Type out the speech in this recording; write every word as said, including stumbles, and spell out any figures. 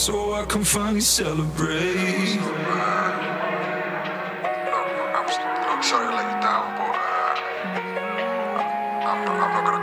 so I can finally celebrate. I'm not sorry to let you down, but uh, I'm, I'm not gonna